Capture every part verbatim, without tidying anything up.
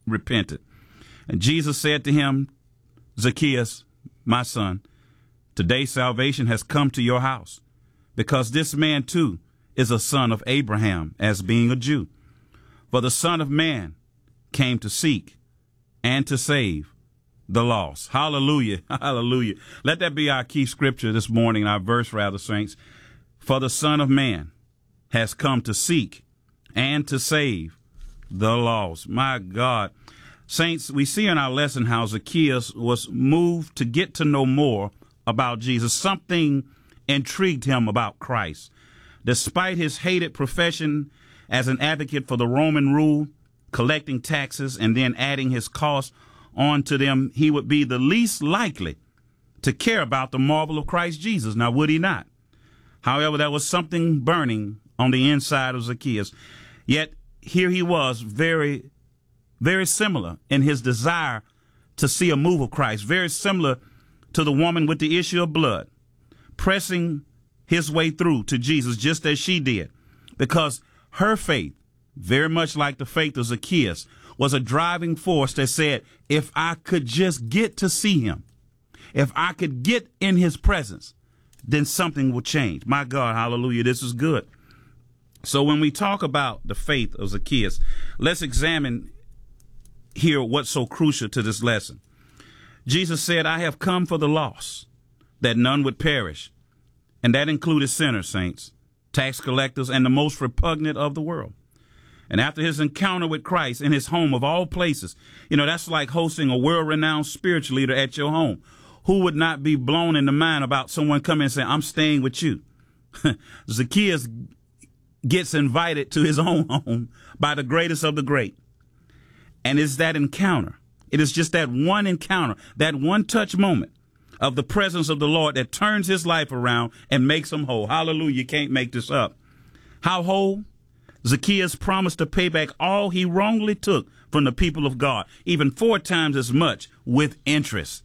repented. And Jesus said to him, Zacchaeus, my son, today salvation has come to your house, because this man too is a son of Abraham, as being a Jew. For the Son of Man came to seek and to save the lost. Hallelujah. Hallelujah. Let that be our key scripture this morning, our verse rather, saints. For the Son of Man has come to seek and to save the lost. My God. Saints, we see in our lesson how Zacchaeus was moved to get to know more about Jesus. Something intrigued him about Christ. Despite his hated profession as an advocate for the Roman rule, collecting taxes and then adding his costs onto them, he would be the least likely to care about the marvel of Christ Jesus. Now, would he not? However, there was something burning on the inside of Zacchaeus. Yet here he was, very, very similar in his desire to see a move of Christ, very similar to the woman with the issue of blood, pressing his way through to Jesus just as she did, because her faith, very much like the faith of Zacchaeus, was a driving force that said, if I could just get to see him, if I could get in his presence, then something will change. My God, hallelujah, this is good. So when we talk about the faith of Zacchaeus, let's examine here what's so crucial to this lesson. Jesus said, I have come for the lost, that none would perish. And that included sinners, saints, tax collectors, and the most repugnant of the world. And after his encounter with Christ in his home of all places, you know, that's like hosting a world-renowned spiritual leader at your home. Who would not be blown in the mind about someone coming and saying, I'm staying with you? Zacchaeus gets invited to his own home by the greatest of the great. And it's that encounter. It is just that one encounter, that one touch moment of the presence of the Lord that turns his life around and makes him whole. Hallelujah. You can't make this up. How whole? Zacchaeus promised to pay back all he wrongly took from the people of God, even four times as much with interest.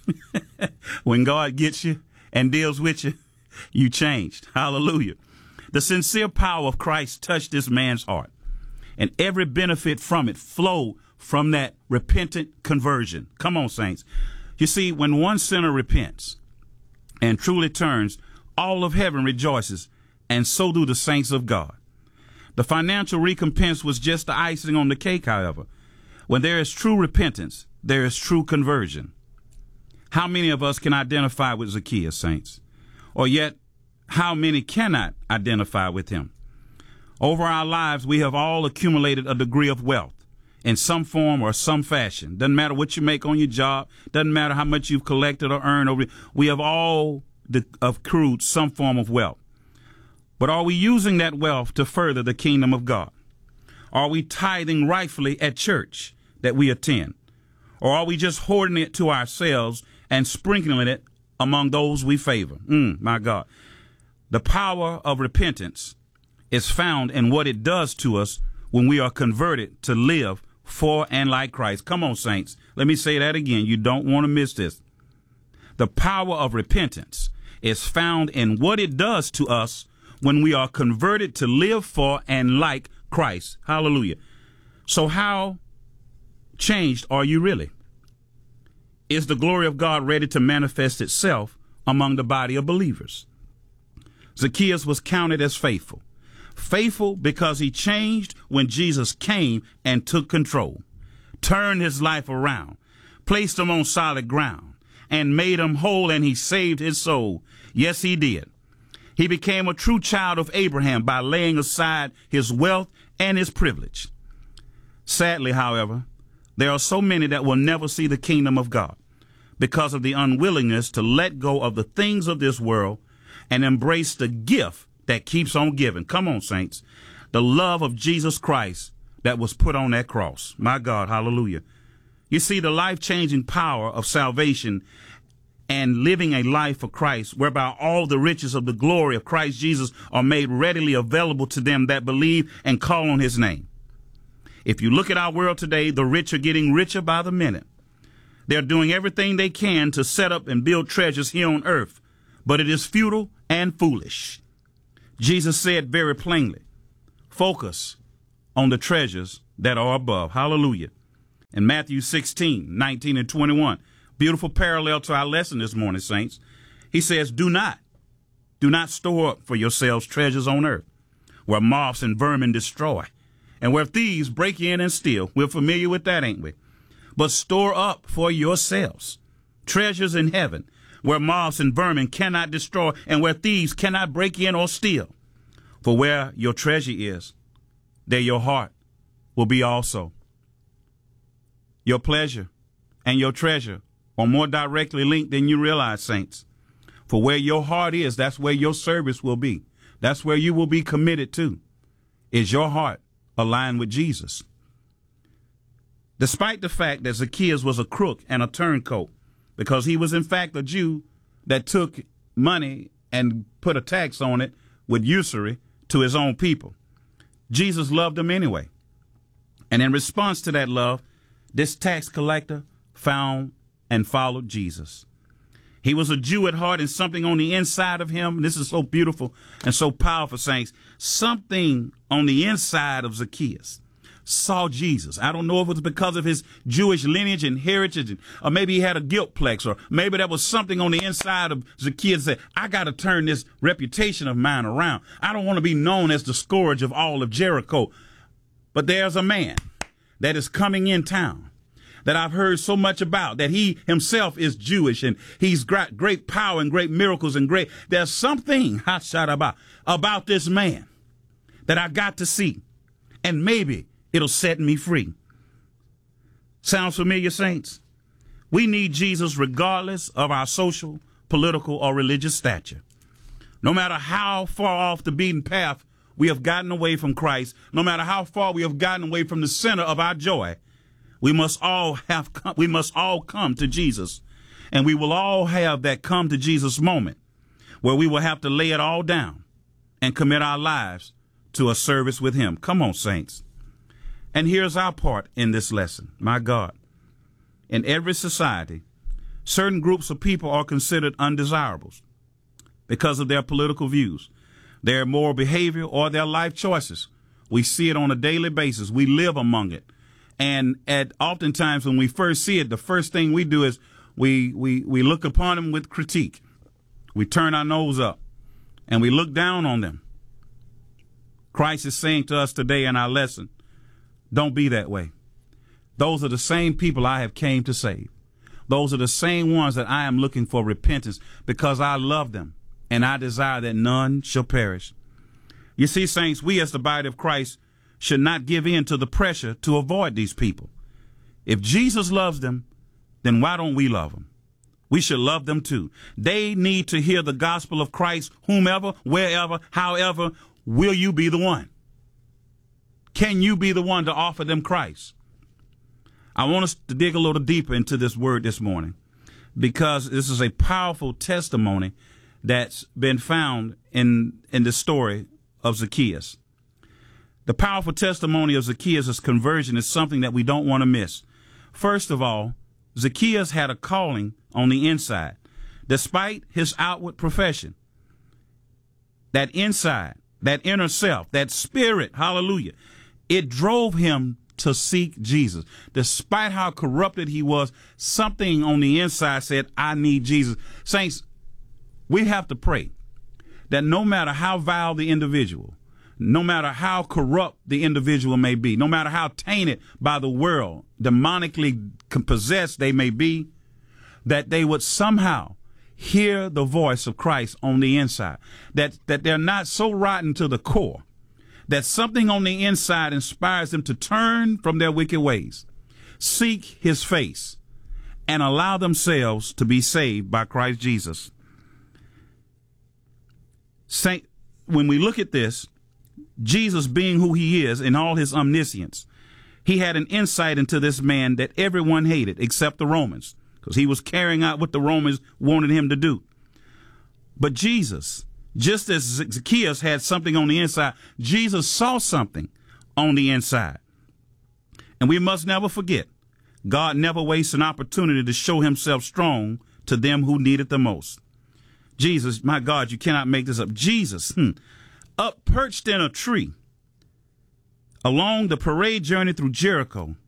When God gets you and deals with you, you changed. Hallelujah. The sincere power of Christ touched this man's heart, and every benefit from it flowed from that repentant conversion. Come on, saints. You see, when one sinner repents and truly turns, all of heaven rejoices, and so do the saints of God. The financial recompense was just the icing on the cake, however. When there is true repentance, there is true conversion. How many of us can identify with Zacchaeus, saints? Or yet, how many cannot identify with him? Over our lives, we have all accumulated a degree of wealth in some form or some fashion. Doesn't matter what you make on your job. Doesn't matter how much you've collected or earned over. We have all accrued some form of wealth. But are we using that wealth to further the kingdom of God? Are we tithing rightfully at church that we attend? Or are we just hoarding it to ourselves and sprinkling it among those we favor? Mm, my God. The power of repentance is found in what it does to us when we are converted to live for and like Christ. Come on, saints. Let me say that again. You don't want to miss this. The power of repentance is found in what it does to us when we are converted to live for and like Christ. Hallelujah. So how changed are you really? Is the glory of God ready to manifest itself among the body of believers? Zacchaeus was counted as faithful. Faithful because he changed when Jesus came and took control, turned his life around, placed him on solid ground, and made him whole, and he saved his soul. Yes, he did. He became a true child of Abraham by laying aside his wealth and his privilege. Sadly, however, there are so many that will never see the kingdom of God because of the unwillingness to let go of the things of this world and embrace the gift that keeps on giving. Come on, saints. The love of Jesus Christ that was put on that cross. My God, hallelujah. You see, the life-changing power of salvation and living a life for Christ, whereby all the riches of the glory of Christ Jesus are made readily available to them that believe and call on his name. If you look at our world today, the rich are getting richer by the minute. They're doing everything they can to set up and build treasures here on earth, but it is futile and foolish. Jesus said very plainly, focus on the treasures that are above. Hallelujah. In Matthew sixteen, nineteen and twenty-one, beautiful parallel to our lesson this morning, saints. He says, do not, do not store up for yourselves treasures on earth, where moths and vermin destroy, and where thieves break in and steal. We're familiar with that, ain't we? But store up for yourselves treasures in heaven, where moths and vermin cannot destroy, and where thieves cannot break in or steal. For where your treasure is, there your heart will be also. Your pleasure and your treasure are more directly linked than you realize, saints. For where your heart is, that's where your service will be. That's where you will be committed to. Is your heart aligned with Jesus? Despite the fact that Zacchaeus was a crook and a turncoat, because he was in fact a Jew that took money and put a tax on it with usury to his own people, Jesus loved him anyway. And in response to that love, this tax collector found and followed Jesus. He was a Jew at heart, and something on the inside of him, and this is so beautiful and so powerful, saints, something on the inside of Zacchaeus saw Jesus. I don't know if it was because of his Jewish lineage and heritage, or maybe he had a guiltplex, or maybe there was something on the inside of Zacchaeus that I got to turn this reputation of mine around. I don't want to be known as the scourge of all of Jericho. But there's a man that is coming in town that I've heard so much about, that he himself is Jewish, and he's got great power and great miracles and great. There's something about, about this man that I got to see, and maybe it'll set me free. Sounds familiar, saints? We need Jesus regardless of our social, political, or religious stature. No matter how far off the beaten path we have gotten away from Christ, no matter how far we have gotten away from the center of our joy, we must all have come, we must all come to Jesus, and we will all have that come to Jesus moment where we will have to lay it all down and commit our lives to a service with him. Come on, saints. And here's our part in this lesson. My God, in every society, certain groups of people are considered undesirables because of their political views, their moral behavior, or their life choices. We see it on a daily basis. We live among it. And at oftentimes when we first see it, the first thing we do is we, we, we look upon them with critique. We turn our nose up and we look down on them. Christ is saying to us today in our lesson, don't be that way. Those are the same people I have came to save. Those are the same ones that I am looking for repentance, because I love them and I desire that none shall perish. You see, saints, we as the body of Christ should not give in to the pressure to avoid these people. If Jesus loves them, then why don't we love them? We should love them too. They need to hear the gospel of Christ, whomever, wherever, however. Will you be the one? Can you be the one to offer them Christ? I want us to dig a little deeper into this word this morning, because this is a powerful testimony that's been found in, in the story of Zacchaeus. The powerful testimony of Zacchaeus' conversion is something that we don't want to miss. First of all, Zacchaeus had a calling on the inside, despite his outward profession. That inside, that inner self, that spirit, hallelujah, it drove him to seek Jesus. Despite how corrupted he was, something on the inside said, I need Jesus. Saints, we have to pray that no matter how vile the individual, no matter how corrupt the individual may be, no matter how tainted by the world, demonically possessed they may be, that they would somehow hear the voice of Christ on the inside, that, that they're not so rotten to the core, that something on the inside inspires them to turn from their wicked ways, seek his face, and allow themselves to be saved by Christ Jesus. Saint, when we look at this, Jesus being who he is in all his omniscience, he had an insight into this man that everyone hated except the Romans, because he was carrying out what the Romans wanted him to do. But Jesus, just as Zacchaeus had something on the inside, Jesus saw something on the inside. And we must never forget, God never wastes an opportunity to show himself strong to them who need it the most. Jesus, my God, you cannot make this up. Jesus, hmm, up perched in a tree along the parade journey through Jericho,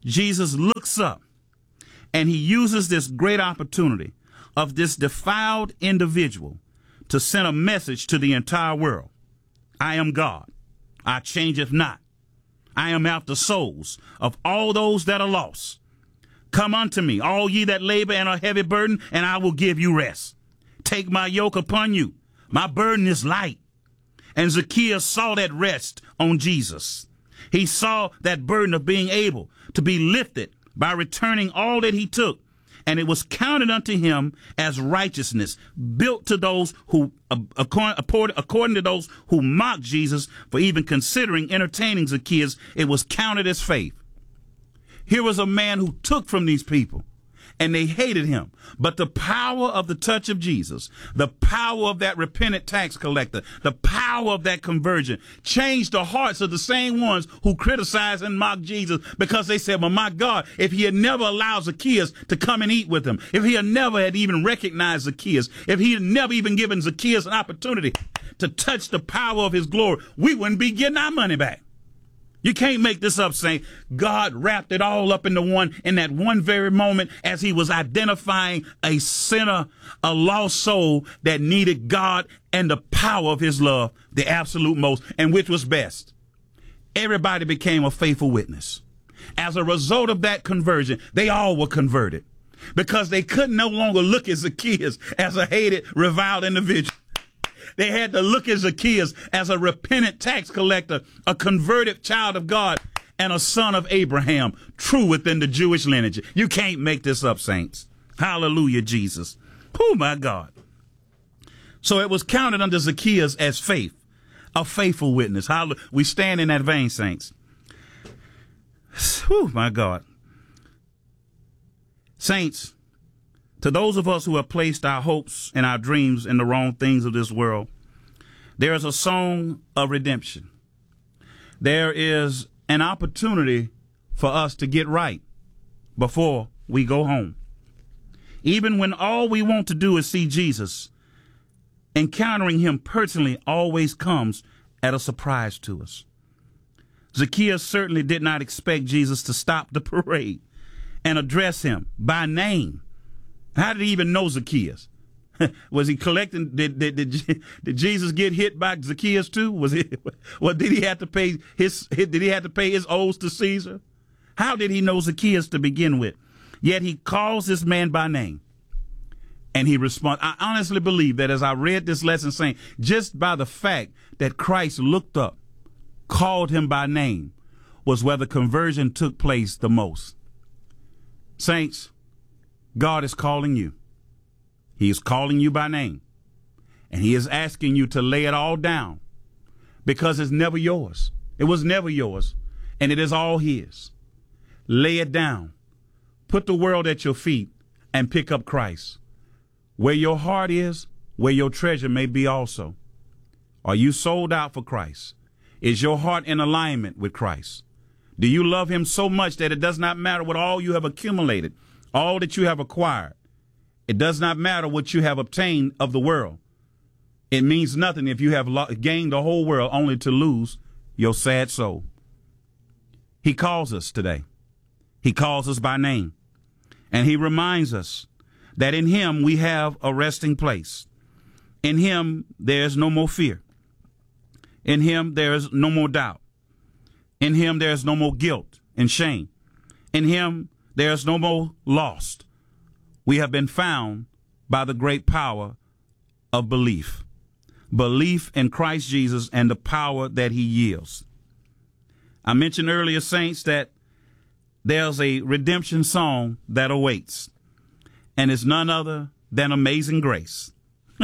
Jesus looks up and he uses this great opportunity of this defiled individual to send a message to the entire world. I am God. I changeth not. I am after souls of all those that are lost. Come unto me, all ye that labor and are heavy burdened, and I will give you rest. Take my yoke upon you. My burden is light. And Zacchaeus saw that rest on Jesus. He saw that burden of being able to be lifted by returning all that he took. And it was counted unto him as righteousness, built to those who, according, according to those who mocked Jesus for even considering entertaining Zacchaeus, it was counted as faith. Here was a man who took from these people, and they hated him. But the power of the touch of Jesus, the power of that repentant tax collector, the power of that conversion changed the hearts of the same ones who criticized and mocked Jesus, because they said, well, my God, if he had never allowed Zacchaeus to come and eat with him, if he had never had even recognized Zacchaeus, if he had never even given Zacchaeus an opportunity to touch the power of his glory, we wouldn't be getting our money back. You can't make this up, saint. God wrapped it all up into one, in that one very moment, as he was identifying a sinner, a lost soul that needed God and the power of his love, the absolute most, and which was best. Everybody became a faithful witness. As a result of that conversion, they all were converted, because they could no longer look at Zacchaeus as a hated, reviled individual. They had to look at Zacchaeus as a repentant tax collector, a converted child of God, and a son of Abraham, true within the Jewish lineage. You can't make this up, saints. Hallelujah, Jesus. Oh, my God. So it was counted unto Zacchaeus as faith, a faithful witness. Hallelujah. We stand in that vein, saints. Oh, my God. Saints, to those of us who have placed our hopes and our dreams in the wrong things of this world, there is a song of redemption. There is an opportunity for us to get right before we go home. Even when all we want to do is see Jesus, encountering him personally always comes at a surprise to us. Zacchaeus certainly did not expect Jesus to stop the parade and address him by name. How did he even know Zacchaeus? Was he collecting? Did, did, did, did Jesus get hit by Zacchaeus too? Was it? Well, did he have to pay his? Did he have to pay his oaths to Caesar? How did he know Zacchaeus to begin with? Yet he calls this man by name, and he responds. I honestly believe that as I read this lesson, saying just by the fact that Christ looked up, called him by name, was where the conversion took place the most. Saints, God is calling you. He is calling you by name, and he is asking you to lay it all down, because it's never yours. It was never yours, and it is all his. Lay it down. Put the world at your feet and pick up Christ. Where your heart is, where your treasure may be also. Are you sold out for Christ? Is your heart in alignment with Christ? Do you love him so much that it does not matter what all you have accumulated, all that you have acquired? It does not matter what you have obtained of the world. It means nothing if you have lo- gained the whole world only to lose your sad soul. He calls us today. He calls us by name. And he reminds us that in him we have a resting place. In him there is no more fear. In him there is no more doubt. In him there is no more guilt and shame. In him there is no more loss. We have been found by the great power of belief. Belief in Christ Jesus and the power that he yields. I mentioned earlier, saints, that there's a redemption song that awaits, and it's none other than Amazing Grace.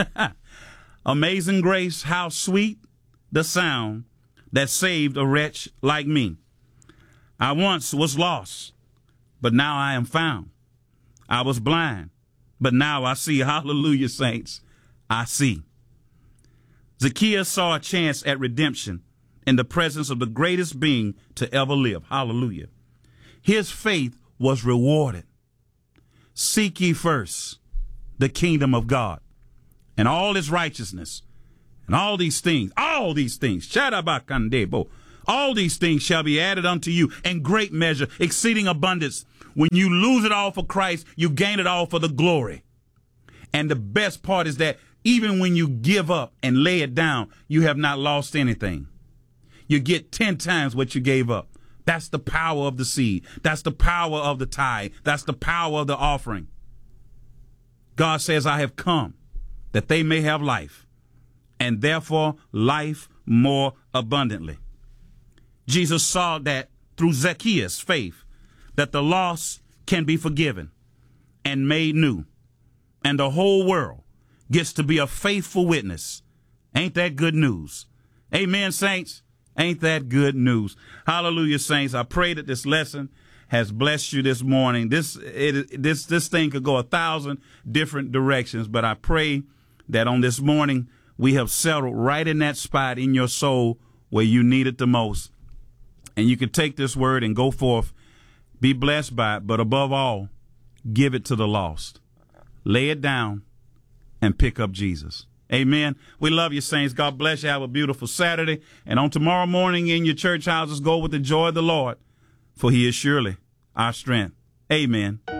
Amazing Grace, how sweet the sound that saved a wretch like me. I once was lost, but now I am found. I was blind, but now I see. Hallelujah, saints. I see. Zacchaeus saw a chance at redemption in the presence of the greatest being to ever live. Hallelujah. His faith was rewarded. Seek ye first the kingdom of God and all his righteousness and all these things, all these things, Shadabakandebo, All these things shall be added unto you in great measure, exceeding abundance. When you lose it all for Christ, you gain it all for the glory. And the best part is that even when you give up and lay it down, you have not lost anything. You get ten times what you gave up. That's the power of the seed. That's the power of the tithe. That's the power of the offering. God says, I have come that they may have life, and therefore life more abundantly. Jesus saw that through Zacchaeus' faith, that the lost can be forgiven and made new, and the whole world gets to be a faithful witness. Ain't that good news? Amen, saints. Ain't that good news? Hallelujah, saints. I pray that this lesson has blessed you this morning. This it, this this thing could go a thousand different directions, but I pray that on this morning we have settled right in that spot in your soul where you need it the most. And you can take this word and go forth, be blessed by it, but above all, give it to the lost. Lay it down and pick up Jesus. Amen. We love you, saints. God bless you. Have a beautiful Saturday. And on tomorrow morning in your church houses, go with the joy of the Lord, for he is surely our strength. Amen.